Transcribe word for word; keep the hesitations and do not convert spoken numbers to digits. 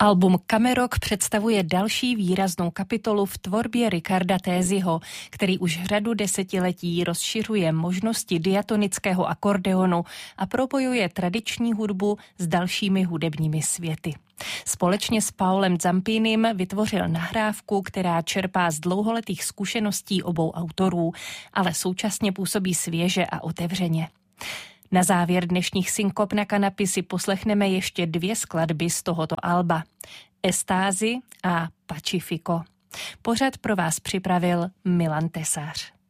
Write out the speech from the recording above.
Album Kamerok představuje další výraznou kapitolu v tvorbě Ricarda Téziho, který už řadu desetiletí rozšiřuje možnosti diatonického akordeonu a propojuje tradiční hudbu s dalšími hudebními světy. Společně s Paolem Zampinem vytvořil nahrávku, která čerpá z dlouholetých zkušeností obou autorů, ale současně působí svěže a otevřeně. Na závěr dnešních Synkop na kanapy si poslechneme ještě dvě skladby z tohoto alba. Estázy a Pacifico. Pořad pro vás připravil Milan Tesař.